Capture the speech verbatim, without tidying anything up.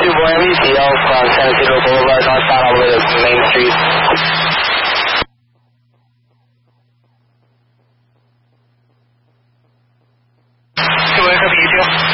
two Miami, C L from San Isidro Boulevard, northbound all the way to Main Street. two Miami, copy you two.